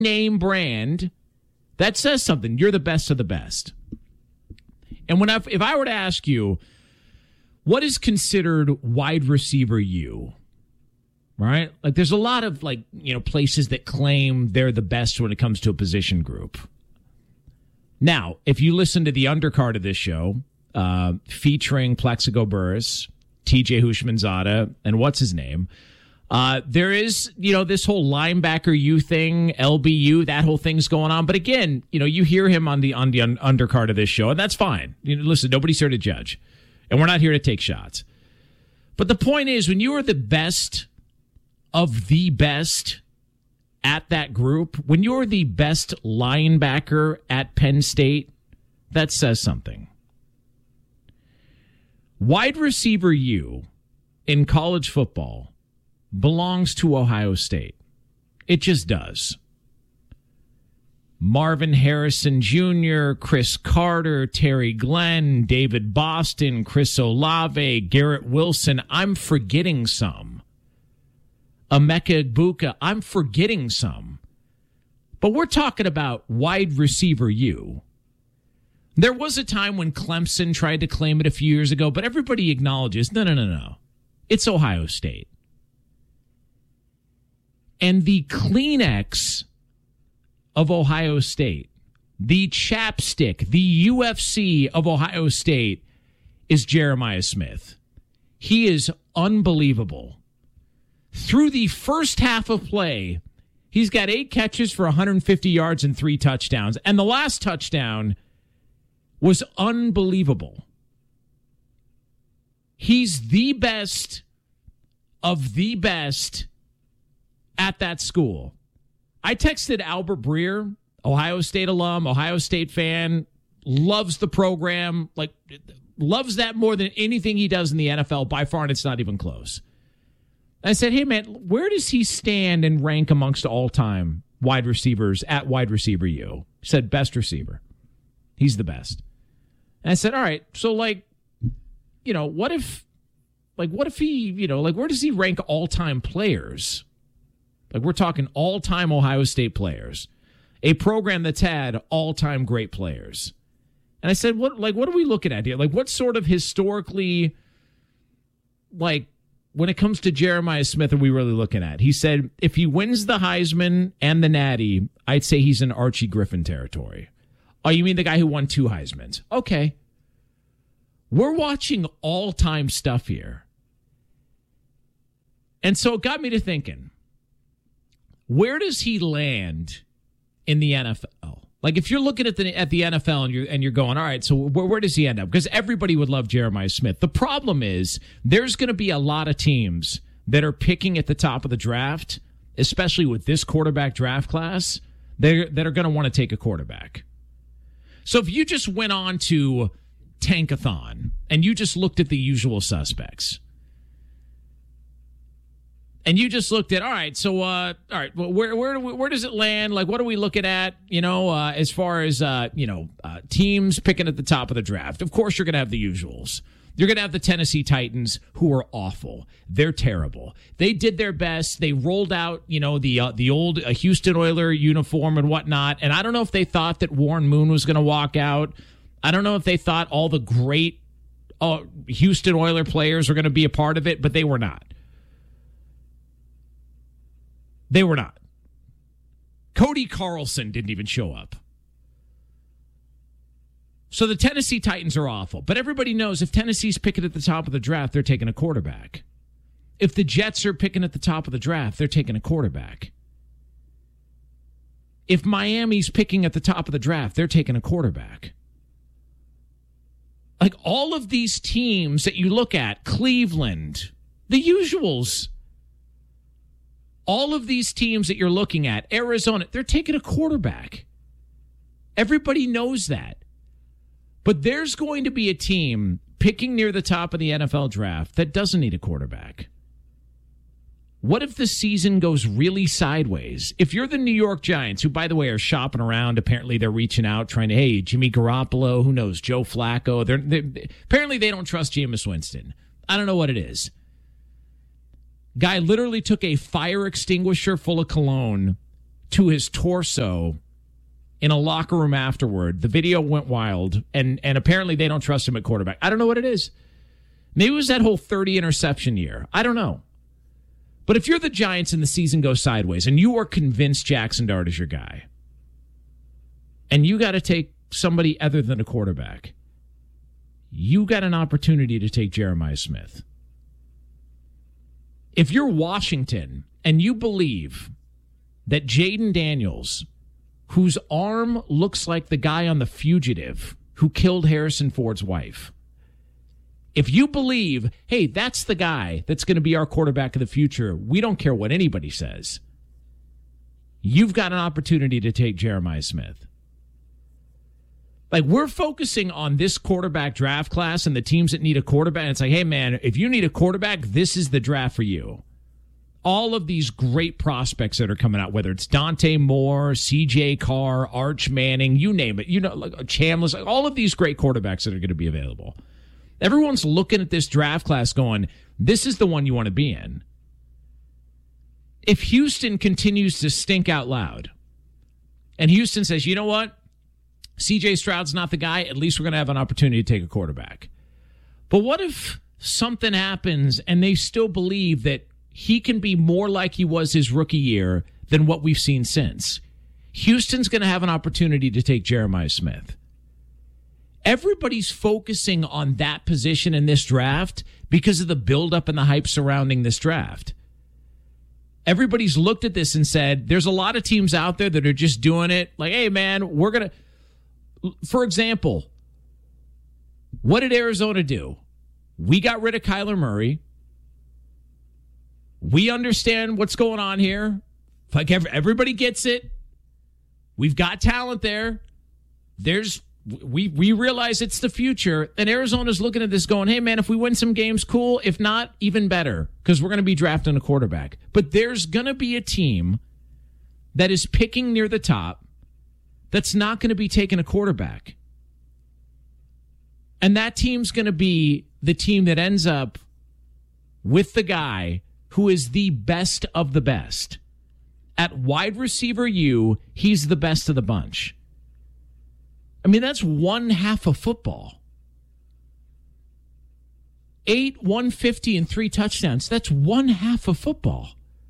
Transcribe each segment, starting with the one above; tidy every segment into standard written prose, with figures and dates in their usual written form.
name brand, that says something. You're the best of the best. And if I were to ask you, what is considered wide receiver U? Right? Like there's a lot of places that claim they're the best when it comes to a position group. Now, if you listen to the undercard of this show, featuring Plexico Burris, TJ Houshmandzadeh, and what's his name, there is, this whole linebacker U thing, LBU, that whole thing's going on. But again, you hear him on the undercard of this show, and that's fine. Listen, nobody's here to judge, and we're not here to take shots. But the point is, when you are the best of the best at that group, when you're the best linebacker at Penn State, that says something. Wide receiver U in college football belongs to Ohio State. It just does. Marvin Harrison Jr., Chris Carter, Terry Glenn, David Boston, Chris Olave, Garrett Wilson. I'm forgetting some. Emeka Egbuka, I'm forgetting some. But we're talking about wide receiver U. There was a time when Clemson tried to claim it a few years ago, but everybody acknowledges, no. It's Ohio State. And the Kleenex of Ohio State, the chapstick, the UFC of Ohio State is Jeremiah Smith. He is unbelievable. Through the first half of play, he's got 8 catches for 150 yards and 3 touchdowns. And the last touchdown was unbelievable. He's the best of the best at that school. I texted Albert Breer, Ohio State alum, Ohio State fan, loves the program, loves that more than anything he does in the NFL by far, and it's not even close. I said, hey, man, where does he stand and rank amongst all-time wide receivers at wide receiver U? He said, best receiver. He's the best. And I said, all right, so, what if he, where does he rank all-time players? We're talking all-time Ohio State players. A program that's had all-time great players. And I said, what are we looking at here? What sort of historically, when it comes to Jeremiah Smith, are we really looking at? He said, if he wins the Heisman and the Natty, I'd say he's in Archie Griffin territory. Oh, you mean the guy who won 2 Heismans? Okay. We're watching all-time stuff here. And so it got me to thinking, where does he land in the NFL? If you're looking at the NFL and you're going, all right, so where does he end up? Because everybody would love Jeremiah Smith. The problem is there's going to be a lot of teams that are picking at the top of the draft, especially with this quarterback draft class, that are going to want to take a quarterback. So if you just went on to Tankathon and you just looked at the usual suspects, and you just looked at, all right, where does it land? What are we looking at, as far as, teams picking at the top of the draft? Of course, you're going to have the usuals. You're going to have the Tennessee Titans, who are awful. They're terrible. They did their best. They rolled out, the old Houston Oiler uniform and whatnot. And I don't know if they thought that Warren Moon was going to walk out. I don't know if they thought all the great Houston Oiler players were going to be a part of it, but they were not. They were not. Cody Carlson didn't even show up. So the Tennessee Titans are awful. But everybody knows if Tennessee's picking at the top of the draft, they're taking a quarterback. If the Jets are picking at the top of the draft, they're taking a quarterback. If Miami's picking at the top of the draft, they're taking a quarterback. All of these teams that you look at, Cleveland, the usuals, all of these teams that you're looking at, Arizona, they're taking a quarterback. Everybody knows that. But there's going to be a team picking near the top of the NFL draft that doesn't need a quarterback. What if the season goes really sideways? If you're the New York Giants, who, by the way, are shopping around, apparently they're reaching out, trying to, hey, Jimmy Garoppolo, who knows, Joe Flacco. Apparently they don't trust Jameis Winston. I don't know what it is. Guy literally took a fire extinguisher full of cologne to his torso in a locker room afterward. The video went wild, and apparently they don't trust him at quarterback. I don't know what it is. Maybe it was that whole 30 interception year. I don't know. But if you're the Giants and the season goes sideways and you are convinced Jackson Dart is your guy, and you got to take somebody other than a quarterback, you got an opportunity to take Jeremiah Smith. If you're Washington and you believe that Jaden Daniels, whose arm looks like the guy on The Fugitive who killed Harrison Ford's wife, if you believe, hey, that's the guy that's going to be our quarterback of the future, we don't care what anybody says, you've got an opportunity to take Jeremiah Smith. Like, we're focusing on this quarterback draft class and the teams that need a quarterback. And it's like, hey, man, if you need a quarterback, this is the draft for you. All of these great prospects that are coming out, whether it's Dante Moore, C.J. Carr, Arch Manning, you name it, like Chambliss, all of these great quarterbacks that are going to be available. Everyone's looking at this draft class going, this is the one you want to be in. If Houston continues to stink out loud, and Houston says, you know what? C.J. Stroud's not the guy, at least we're going to have an opportunity to take a quarterback. But what if something happens and they still believe that he can be more like he was his rookie year than what we've seen since? Houston's going to have an opportunity to take Jeremiah Smith. Everybody's focusing on that position in this draft because of the buildup and the hype surrounding this draft. Everybody's looked at this and said, there's a lot of teams out there that are just doing it like, hey, man, we're going to... For example, what did Arizona do? We got rid of Kyler Murray. We understand what's going on here. Like, everybody gets it. We've got talent there. We realize it's the future. And Arizona's looking at this going, hey, man, if we win some games, cool. If not, even better, because we're going to be drafting a quarterback. But there's going to be a team that is picking near the top that's not going to be taking a quarterback. And that team's going to be the team that ends up with the guy who is the best of the best. At wide receiver he's the best of the bunch. I mean, that's one half of football. 8, 150, and 3 touchdowns. That's one half of football.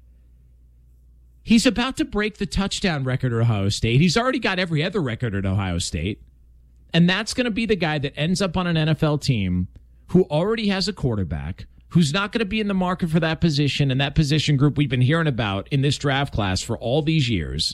He's about to break the touchdown record at Ohio State. He's already got every other record at Ohio State. And that's going to be the guy that ends up on an NFL team who already has a quarterback, who's not going to be in the market for that position and that position group we've been hearing about in this draft class for all these years.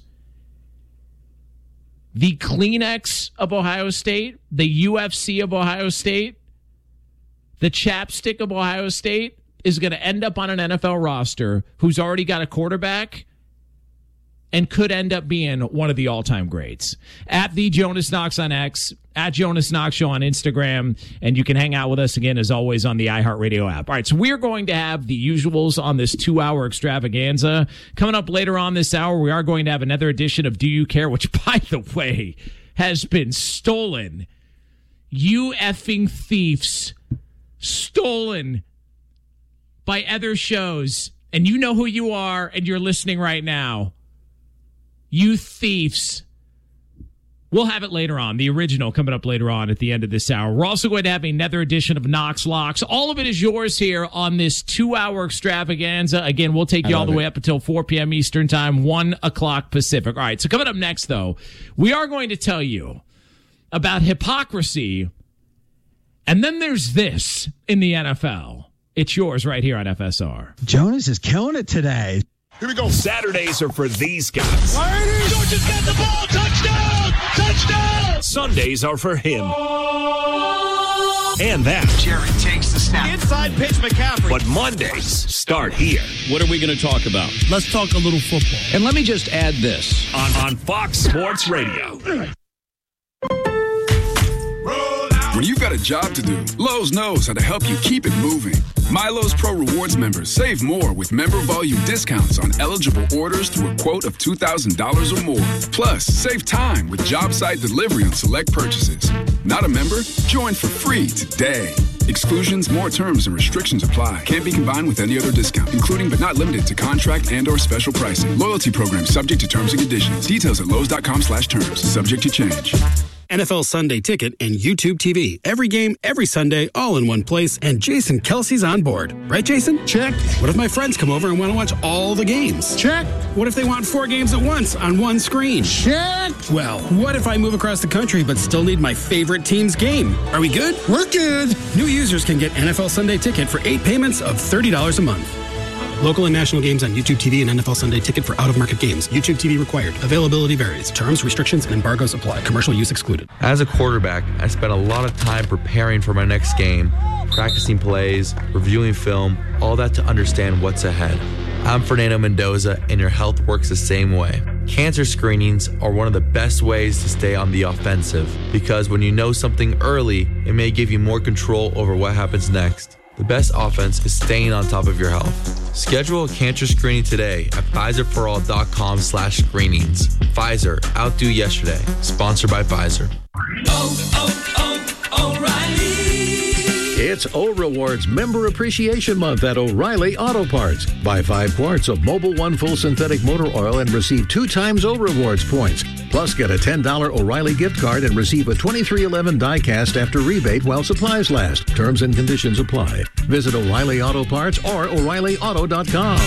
The Kleenex of Ohio State, the UFC of Ohio State, the chapstick of Ohio State is going to end up on an NFL roster who's already got a quarterback and could end up being one of the all-time greats. At the Jonas Knox on X, at Jonas Knox Show on Instagram, and you can hang out with us again, as always, on the iHeartRadio app. All right, so we're going to have the usuals on this 2-hour extravaganza. Coming up later on this hour, we are going to have another edition of Do You Care, which, by the way, has been stolen. You effing thieves. Stolen by other shows. And you know who you are, and you're listening right now. You thieves. We'll have it later on. The original coming up later on at the end of this hour. We're also going to have another edition of Knox Locks. All of it is yours here on this 2-hour extravaganza. Again, we'll take you all the way up until 4 p.m. Eastern Time, 1 o'clock Pacific. All right, so coming up next, though, we are going to tell you about hypocrisy. And then there's this in the NFL. It's yours right here on FSR. Jonas is killing it today. Here we go. Saturdays are for these guys. Georgia's got the ball. Touchdown! Touchdown! Sundays are for him. And that. Jerry takes the snap. Inside pitch, McCaffrey. But Mondays start here. What are we going to talk about? Let's talk a little football. And let me just add this. On Fox Sports Radio. When you've got a job to do, Lowe's knows how to help you keep it moving. MyLowe's Pro Rewards members save more with member volume discounts on eligible orders through a quote of $2,000 or more. Plus, save time with job site delivery on select purchases. Not a member? Join for free today. Exclusions, more terms and restrictions apply. Can't be combined with any other discount, including but not limited to contract and or special pricing. Loyalty program subject to terms and conditions. Details at Lowe's.com/terms. Subject to change. NFL Sunday Ticket and YouTube TV. Every game, every Sunday, all in one place, and Jason Kelsey's on board. Right, Jason? Check. What if my friends come over and want to watch all the games? Check. What if they want 4 games at once on one screen? Check. Well, what if I move across the country but still need my favorite team's game? Are we good? We're good. New users can get NFL Sunday Ticket for 8 payments of $30 a month. Local and national games on YouTube TV and NFL Sunday Ticket for out-of-market games. YouTube TV required. Availability varies. Terms, restrictions, and embargoes apply. Commercial use excluded. As a quarterback, I spent a lot of time preparing for my next game, practicing plays, reviewing film, all that to understand what's ahead. I'm Fernando Mendoza, and your health works the same way. Cancer screenings are one of the best ways to stay on the offensive, because when you know something early, it may give you more control over what happens next. The best offense is staying on top of your health. Schedule a cancer screening today at PfizerForAll.com/screenings. Pfizer, outdo yesterday. Sponsored by Pfizer. It's O-Rewards Member Appreciation Month at O'Reilly Auto Parts. Buy 5 quarts of Mobil 1 Full Synthetic Motor Oil and receive 2 times O-Rewards points. Plus, get a $10 O'Reilly gift card and receive a 2311 die-cast after rebate while supplies last. Terms and conditions apply. Visit O'Reilly Auto Parts or O'ReillyAuto.com.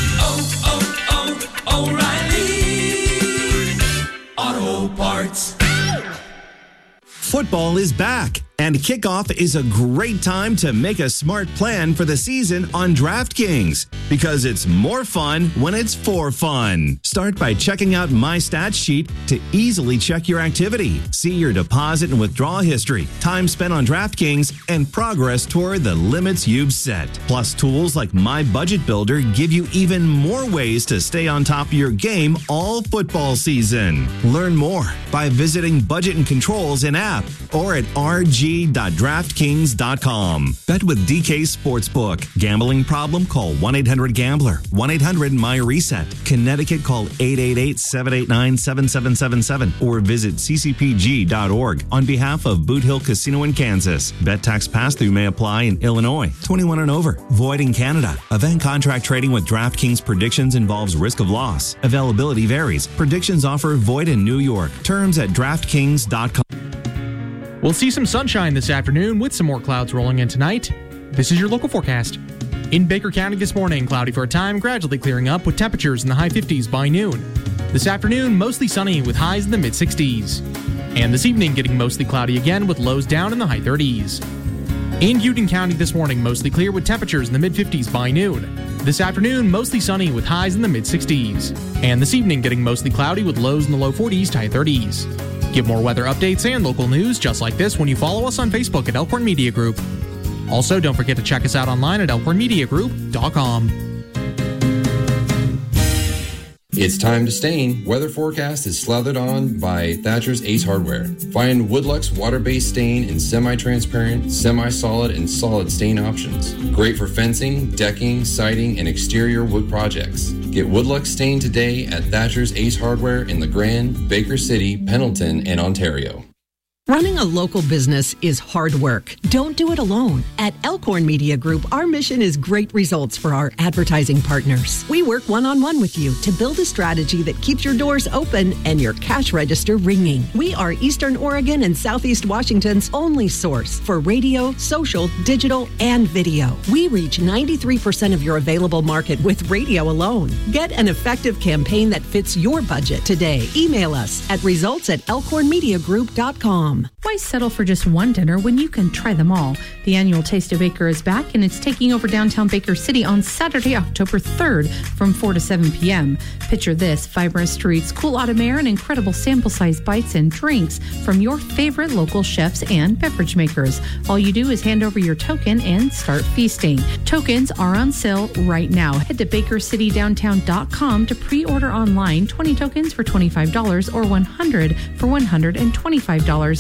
O'Reilly Auto Parts. Football is back, and kickoff is a great time to make a smart plan for the season on DraftKings, because it's more fun when it's for fun. Start by checking out My Stats Sheet to easily check your activity, see your deposit and withdrawal history, time spent on DraftKings, and progress toward the limits you've set. Plus, tools like My Budget Builder give you even more ways to stay on top of your game all football season. Learn more by visiting Budget and Controls in app or at rg.draftkings.com. Bet with DK Sportsbook. Gambling problem? Call 1-800-GAMBLER. 1-800-MY-RESET. Connecticut, call 888-789-7777 or visit ccpg.org on behalf of Boot Hill Casino in Kansas. Bet tax pass-through may apply in Illinois. 21 and over. Void in Canada. Event contract trading with DraftKings predictions involves risk of loss. Availability varies. Predictions offer void in New York. Terms at DraftKings.com. We'll see some sunshine this afternoon with some more clouds rolling in tonight. This is your local forecast. In Baker County this morning, cloudy for a time, gradually clearing up with temperatures in the high 50s by noon. This afternoon, mostly sunny with highs in the mid-60s. And this evening, getting mostly cloudy again with lows down in the high 30s. In Houghton County this morning, mostly clear with temperatures in the mid-50s by noon. This afternoon, mostly sunny with highs in the mid-60s. And this evening, getting mostly cloudy with lows in the low 40s to high 30s. Get more weather updates and local news just like this when you follow us on Facebook at Elkhorn Media Group. Also, don't forget to check us out online at elkhornmediagroup.com. It's time to stain. Weather forecast is slathered on by Thatcher's Ace Hardware. Find Woodluck's water-based stain in semi-transparent, semi-solid, and solid stain options. Great for fencing, decking, siding, and exterior wood projects. Get Woodluck stain today at Thatcher's Ace Hardware in LeGrand, Baker City, Pendleton, and Ontario. Running a local business is hard work. Don't do it alone. At Elkhorn Media Group, our mission is great results for our advertising partners. We work one-on-one with you to build a strategy that keeps your doors open and your cash register ringing. We are Eastern Oregon and Southeast Washington's only source for radio, social, digital, and video. We reach 93% of your available market with radio alone. Get an effective campaign that fits your budget today. Email us at results@elkhornmediagroup.com. Why settle for just one dinner when you can try them all? The annual Taste of Baker is back, and it's taking over downtown Baker City on Saturday, October 3rd from 4 to 7 p.m. Picture this: vibrant streets, cool autumn air, and incredible sample-sized bites and drinks from your favorite local chefs and beverage makers. All you do is hand over your token and start feasting. Tokens are on sale right now. Head to BakerCityDowntown.com to pre-order online. 20 tokens for $25 or 100 for $125.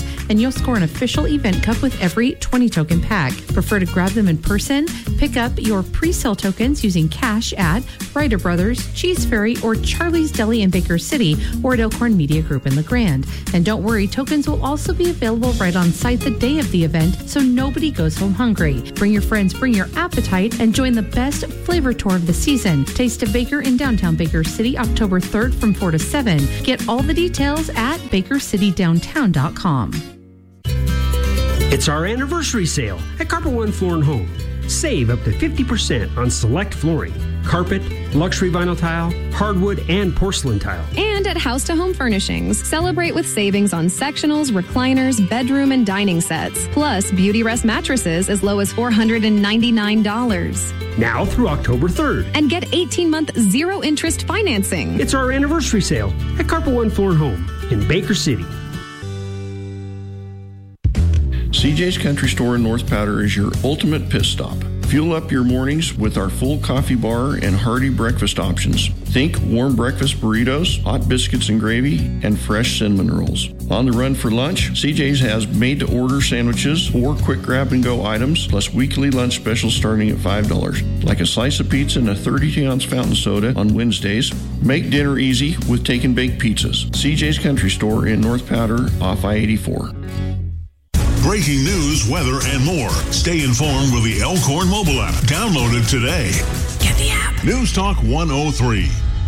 and you'll score an official event cup with every 20 token pack. Prefer to grab them in person? Pick up your pre-sale tokens using cash at Ryder Brothers, Cheese Fairy, or Charlie's Deli in Baker City, or at Elkhorn Media Group in LeGrand. And don't worry, tokens will also be available right on site the day of the event, so nobody goes home hungry. Bring your friends, bring your appetite, and join the best flavor tour of the season. Taste of Baker in downtown Baker City, October 3rd from 4 to 7. Get all the details at bakercitydowntown.com. It's our anniversary sale at Carpet One Floor and Home. Save up to 50% on select flooring, carpet, luxury vinyl tile, hardwood, and porcelain tile. And at House to Home Furnishings, celebrate with savings on sectionals, recliners, bedroom, and dining sets. Plus, Beauty Rest mattresses as low as $499. Now through October 3rd. And get 18-month zero-interest financing. It's our anniversary sale at Carpet One Floor and Home in Baker City. CJ's Country Store in North Powder is your ultimate pit stop. Fuel up your mornings with our full coffee bar and hearty breakfast options. Think warm breakfast burritos, hot biscuits and gravy, and fresh cinnamon rolls. On the run for lunch, CJ's has made-to-order sandwiches or quick grab-and-go items, plus weekly lunch specials starting at $5, like a slice of pizza and a 32-ounce fountain soda on Wednesdays. Make dinner easy with take-and-bake pizzas. CJ's Country Store in North Powder off I-84. Breaking news, weather, and more. Stay informed with the Elkhorn mobile app. Download it today. Get the app. News Talk 103.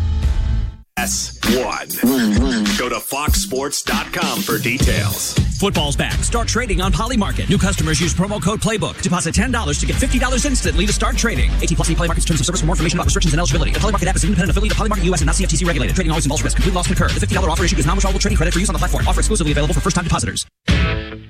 S1. Go to foxsports.com for details. Football's back. Start trading on Polymarket. New customers use promo code Playbook. Deposit $10 to get $50 instantly to start trading. 18+ Polymarket's terms of service. For more information about restrictions and eligibility. The Polymarket app is an independent affiliate of Polymarket US and not CFTC regulated. Trading always involves risk. Complete loss concurred. The $50 offer issued is non-withdrawable trading credit for use on the platform. Offer exclusively available for first-time depositors.